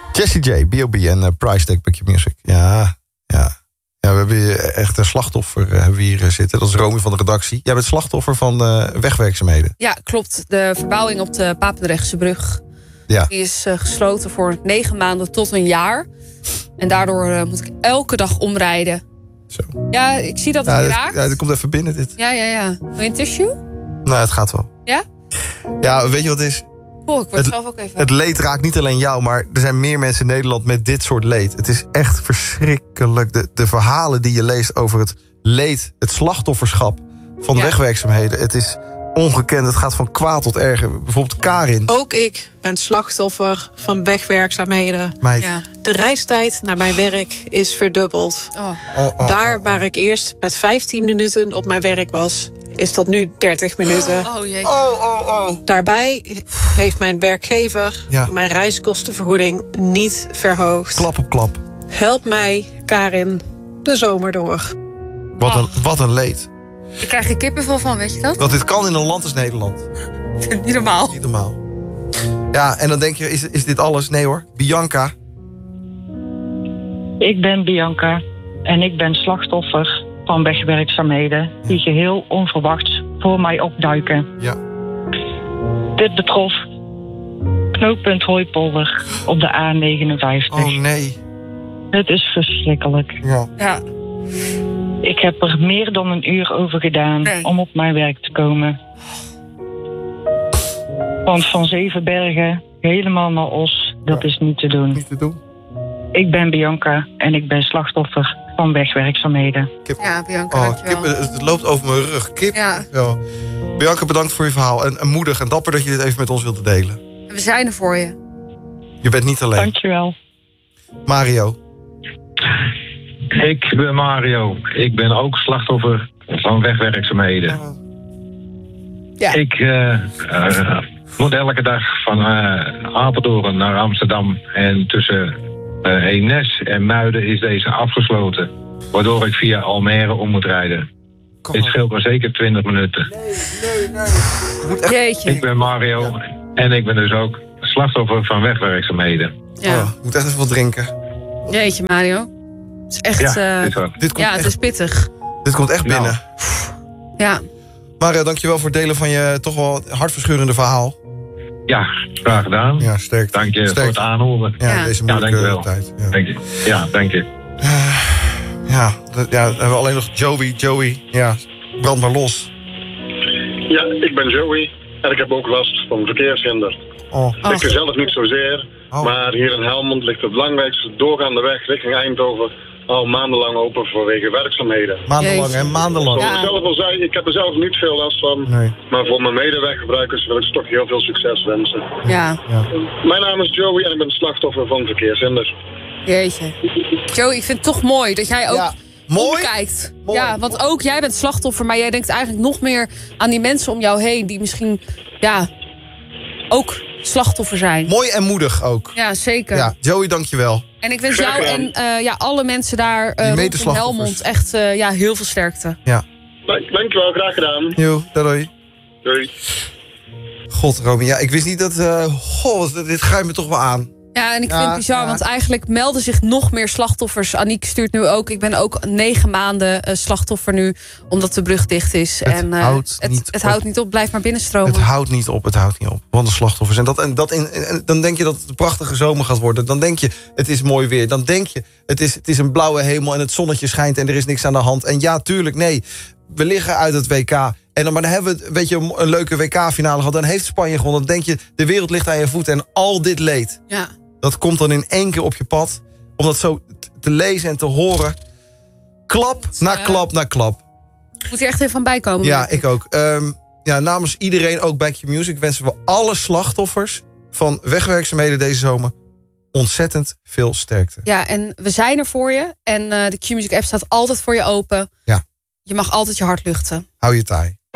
Jessie J, B.O.B. en Price Tag bij Q-Music. Ja, we hebben hier echt een slachtoffer hebben we hier zitten. Dat is Romy van de redactie. Jij bent slachtoffer van wegwerkzaamheden. Ja, klopt. De verbouwing op de Papendrechtse brug. Ja. Die is gesloten voor 9 maanden tot een jaar. En daardoor moet ik elke dag omrijden. Zo. Ja, ik zie dat het raakt. Ja, dit komt even binnen dit. Ja. Wil je een tissue? Nou, het gaat wel. Ja? Ja, weet je wat het is? Oh, ik word zelf ook even... Het leed raakt niet alleen jou, maar er zijn meer mensen in Nederland met dit soort leed. Het is echt verschrikkelijk. De verhalen die je leest over het leed, het slachtofferschap van wegwerkzaamheden. Het is ongekend. Het gaat van kwaad tot erger. Bijvoorbeeld Karin. Ook ik ben slachtoffer van wegwerkzaamheden. Ja. De reistijd naar mijn werk is verdubbeld. Daar waar ik eerst met 15 minuten op mijn werk was, is dat nu 30 minuten. Oh jee. Daarbij heeft mijn werkgever mijn reiskostenvergoeding niet verhoogd. Klap op klap. Help mij, Karin, de zomer door. Wat een leed. Ik krijg er kippenvel van, weet je dat? Want dit kan in een land als Nederland. Niet normaal. Niet normaal. Ja, en dan denk je, is dit alles? Nee hoor. Bianca. Ik ben Bianca en ik ben slachtoffer van wegwerkzaamheden die geheel onverwachts voor mij opduiken. Ja. Dit betrof knooppunt Hooipolder op de A59. Oh nee. Het is verschrikkelijk. Ja. Ik heb er meer dan een uur over gedaan om op mijn werk te komen. Want van Zevenbergen helemaal naar Os, dat is niet te doen. Niet te doen. Ik ben Bianca en ik ben slachtoffer van wegwerkzaamheden. Ja, Bianca, dankjewel. Het loopt over mijn rug. Ja. Bianca, bedankt voor je verhaal. En moedig en dapper dat je dit even met ons wilde delen. We zijn er voor je. Je bent niet alleen. Dankjewel. Mario. Ik ben Mario. Ik ben ook slachtoffer van wegwerkzaamheden. Ja. Ik moet elke dag van Apeldoorn naar Amsterdam. En tussen Eemnes en Muiden is deze afgesloten. Waardoor ik via Almere om moet rijden. Dit scheelt maar zeker 20 minuten. Nee. Jeetje. Ik ben Mario en ik ben dus ook slachtoffer van wegwerkzaamheden. Ja. Ik moet echt even wat drinken. Jeetje, Mario. Het is echt... het is pittig. Dit komt echt binnen. Ja. Mario, dankjewel voor het delen van je toch wel hartverscheurende verhaal. Ja, graag gedaan. Ja, sterk. Dank je voor het aanhoren. Ja, deze moeilijke tijd. Ja. Dank je. Ja, dank je. Dan hebben we alleen nog Joey. Ja, brand maar los. Ja, ik ben Joey en ik heb ook last van verkeershinder. Ik zelf niet zozeer, maar hier in Helmond ligt de belangrijkste doorgaande weg richting Eindhoven al maandenlang open vanwege werkzaamheden. Maandenlang. Zoals ik zelf al zei, ik heb er zelf niet veel last van. Nee. Maar voor mijn medeweggebruikers wil ik toch heel veel succes wensen. Ja. Mijn naam is Joey en ik ben slachtoffer van verkeershinder. Jeetje. Joey, ik vind het toch mooi dat jij ook omkijkt. Ja, want ook jij bent slachtoffer, maar jij denkt eigenlijk nog meer aan die mensen om jou heen die misschien ook slachtoffer zijn. Mooi en moedig ook. Ja, zeker. Ja, Joey, dankjewel. En ik wens jou en alle mensen daar rondom Helmond echt heel veel sterkte. Ja. Dankjewel, graag gedaan. Jo, doei. Doei. God, Romy, ik wist niet dat... dit grijpt me toch wel aan. Ja, en ik vind het bizar, want eigenlijk melden zich nog meer slachtoffers. Aniek stuurt nu ook, ik ben ook 9 maanden slachtoffer nu, omdat de brug dicht is. Het houdt niet op, blijf maar binnenstromen. Het houdt niet op. Wat een slachtoffers. En dan denk je dat het een prachtige zomer gaat worden. Dan denk je, het is mooi weer. Dan denk je, het is een blauwe hemel en het zonnetje schijnt en er is niks aan de hand. En ja, tuurlijk, nee. We liggen uit het WK. Maar dan hebben we een leuke WK-finale gehad. Dan heeft Spanje gewonnen. Dan denk je, de wereld ligt aan je voeten. En al dit leed, dat komt dan in één keer op je pad. Om dat zo te lezen en te horen. Klap na klap na klap. Moet je echt even van bijkomen. Ja, ik ook. Namens iedereen, ook bij Q-Music, wensen we alle slachtoffers van wegwerkzaamheden deze zomer ontzettend veel sterkte. Ja, en we zijn er voor je. En de Q-Music app staat altijd voor je open. Ja. Je mag altijd je hart luchten. Hou je taai.